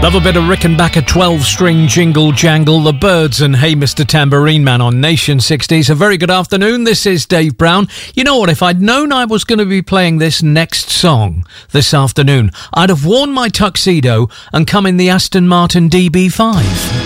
Love a bit of Rickenbacker 12-string jingle jangle, The Birds and Hey Mr. Tambourine Man on Nation 60s. A very good afternoon, this is Dave Brown. You know what, if I'd known I was going to be playing this next song this afternoon, I'd have worn my tuxedo and come in the Aston Martin DB5.